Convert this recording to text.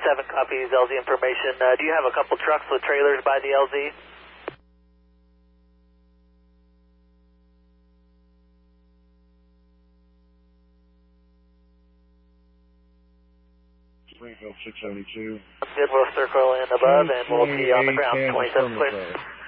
27 copies LZ information. Do you have a couple trucks with trailers by the LZ? Springfield 672. Good, we'll circle in above and we'll see you on the ground. 27 clear.